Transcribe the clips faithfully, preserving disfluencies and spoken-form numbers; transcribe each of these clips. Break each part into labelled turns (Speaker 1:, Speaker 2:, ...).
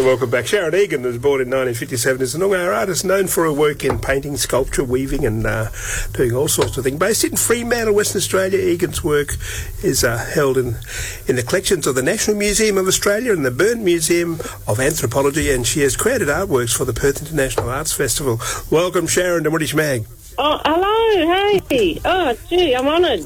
Speaker 1: welcome back. Sharon Egan was born in nineteen fifty-seven, is a Noongar artist known for her work in painting, sculpture, weaving and uh, doing all sorts of things. Based in Fremantle, Western Australia, Egan's work is uh, held in, in the collections of the National Museum of Australia and the Burn Museum of Anthropology, and she has created artworks for the Perth International Arts Festival. Welcome, Sharon, to Moorish Mag.
Speaker 2: Oh, hello, hey. Oh, gee, I'm honoured.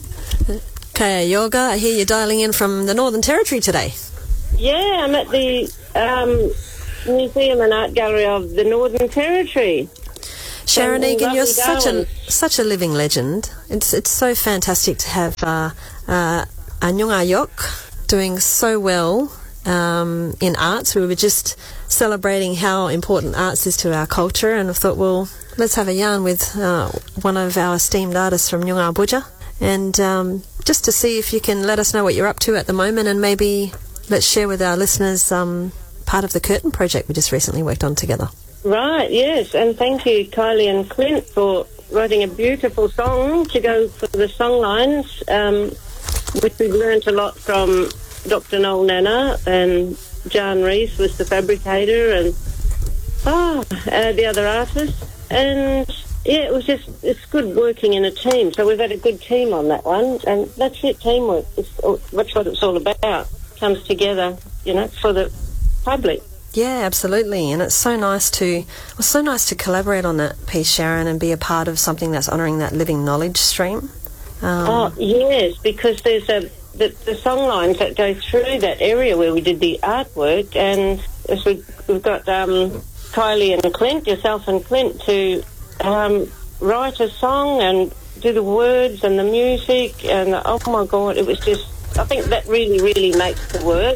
Speaker 3: Kaya Yoga, I hear you're dialing in from the Northern Territory today.
Speaker 2: Yeah, I'm at the um, Museum and Art Gallery of the Northern Territory.
Speaker 3: Sharon Egan, you're such a
Speaker 2: Darwin.
Speaker 3: such a living legend. It's it's so fantastic to have uh, uh, a Noongar Yok doing so well um, in arts. We were just celebrating how important arts is to our culture, and I thought, well, let's have a yarn with uh, one of our esteemed artists from Noongar Budja, and um, just to see if you can let us know what you're up to at the moment, and maybe let's share with our listeners um, part of the Curtin project we just recently worked on together.
Speaker 2: Right, yes, and thank you, Kylie and Clint, for writing a beautiful song to go for the songlines, um, which we've learnt a lot from Doctor Noel Nana, and Jan Rees was the fabricator, and oh, uh, the other artists. And yeah, it was just, it's good working in a team. So we've had a good team on that one, and that's it, teamwork. It's, that's what it's all about. Comes together, you know, for the public.
Speaker 3: Yeah, absolutely, and it's so nice to well, so nice to collaborate on that piece, Sharon, and be a part of something that's honouring that living knowledge stream. Um,
Speaker 2: oh yes, because there's a the, the song lines that go through that area where we did the artwork, and as we, we've got um, Kylie and Clint, yourself and Clint, to um, write a song and do the words and the music, and oh my God, it was just. I think that really, really makes the work.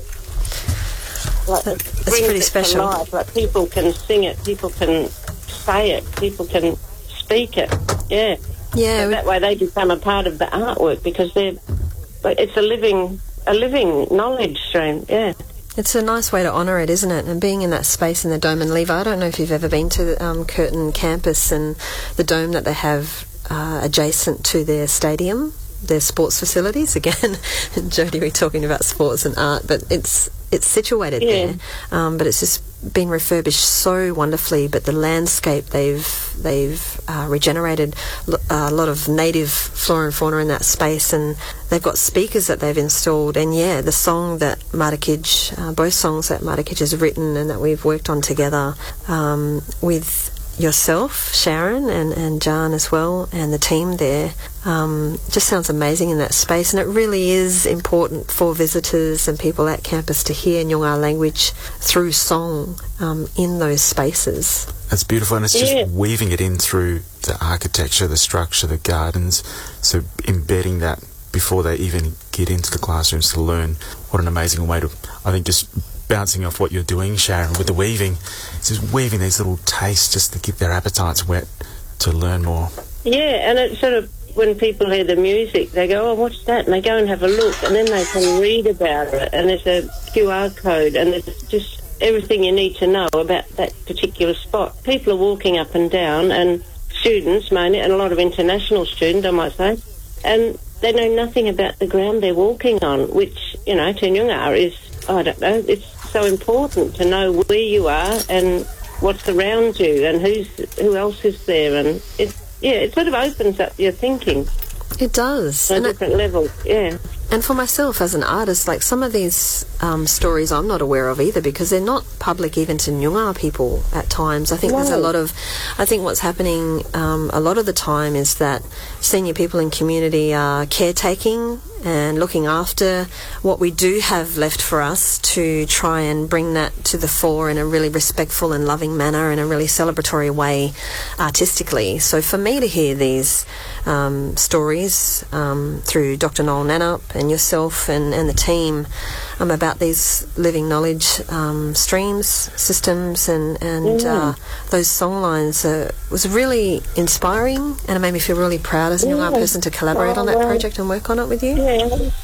Speaker 2: Like,
Speaker 3: that,
Speaker 2: it
Speaker 3: that's
Speaker 2: brings
Speaker 3: pretty
Speaker 2: it
Speaker 3: special.
Speaker 2: To life. Like, people can sing it, people can say it, people can speak it. Yeah.
Speaker 3: Yeah.
Speaker 2: So that way they become a part of the artwork because they're. It's a living, a living knowledge stream. Yeah.
Speaker 3: It's a nice way to honour it, isn't it? And being in that space in the Dome and Lever. I don't know if you've ever been to the um, Curtin campus and the dome that they have uh, adjacent to their stadium. Their sports facilities again. Jodie, we're talking about sports and art, but it's it's situated
Speaker 2: yeah.
Speaker 3: there. Um, but it's just been refurbished so wonderfully. But the landscape they've they've uh, regenerated a lot of native flora and fauna in that space, and they've got speakers that they've installed. And yeah, the song that Martikij, uh, both songs that Martikij has written and that we've worked on together um, with. Yourself, Sharon, and, and Jan as well, and the team there, um, just sounds amazing in that space, and it really is important for visitors and people at campus to hear Noongar language through song um, in those spaces.
Speaker 4: That's beautiful, and it's just
Speaker 2: yeah.
Speaker 4: weaving it in through the architecture, the structure, the gardens, so embedding that before they even get into the classrooms to learn. What an amazing way to, I think, just bouncing off what you're doing, Sharon, with the weaving. It's just weaving these little tastes just to keep their appetites wet to learn more.
Speaker 2: Yeah, and it's sort of, when people hear the music, they go, oh, what's that? And they go and have a look, and then they can read about it, and there's a Q R code, and it's just everything you need to know about that particular spot. People are walking up and down, and students mainly, and a lot of international students, I might say, and they know nothing about the ground they're walking on, which, you know, to Noongar is, I don't know, it's so important to know where you are and what's around you and who's who else is there, and it yeah it sort of opens up your thinking.
Speaker 3: It does.
Speaker 2: On
Speaker 3: and
Speaker 2: different
Speaker 3: it,
Speaker 2: levels, yeah.
Speaker 3: And for myself as an artist, like some of these um, stories I'm not aware of either because they're not public even to Noongar people at times. I think
Speaker 2: no.
Speaker 3: there's a lot of, I think what's happening um, a lot of the time is that senior people in community are caretaking and looking after what we do have left for us to try and bring that to the fore in a really respectful and loving manner, in a really celebratory way artistically. So for me to hear these um, stories um, through Doctor Noel Nannup and yourself and, and the team um, about these living knowledge um, streams, systems and, and
Speaker 2: yeah.
Speaker 3: uh, those songlines uh, was really inspiring, and it made me feel really proud as a Noongar
Speaker 2: yeah.
Speaker 3: person to collaborate
Speaker 2: oh,
Speaker 3: on that
Speaker 2: well.
Speaker 3: project and work on it with you.
Speaker 2: Yeah.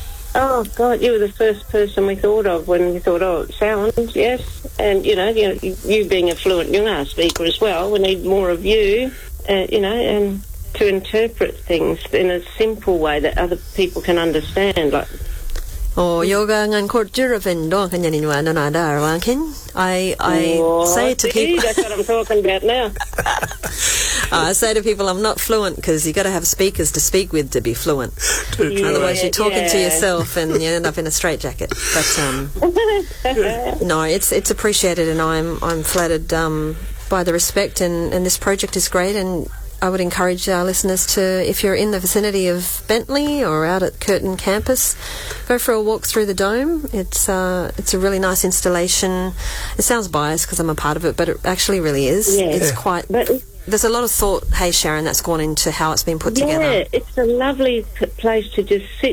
Speaker 2: Oh, God, you were the first person we thought of when we thought, oh, sound, yes. And, you know, you, you being a fluent Noongar speaker as well, we need more of you, uh, you know, and to interpret things in a simple way that other people can understand. Like,
Speaker 3: O yoga ngan korjuraven don kanyanin wa no nada wankin. I I
Speaker 2: Oh,
Speaker 3: say to
Speaker 2: see,
Speaker 3: people,
Speaker 2: that's what I'm talking about now.
Speaker 3: I say to people, I'm not fluent because you got to have speakers to speak with to be fluent.
Speaker 2: Yeah,
Speaker 3: Otherwise, you're talking to
Speaker 2: yeah.
Speaker 3: yourself and you end up in a straitjacket. But um, no, it's it's appreciated, and I'm I'm flattered um, by the respect, and, and this project is great, and I would encourage our listeners to, if you're in the vicinity of Bentley or out at Curtin campus, go for a walk through the dome. It's uh, it's a really nice installation. It sounds biased because I'm a part of it, but it actually really is.
Speaker 2: Yeah.
Speaker 3: It's
Speaker 2: Yeah.
Speaker 3: quite.
Speaker 2: But
Speaker 3: There's a lot of thought, hey Sharon, that's gone into how it's been put
Speaker 2: yeah,
Speaker 3: together.
Speaker 2: it's a lovely p- place to just sit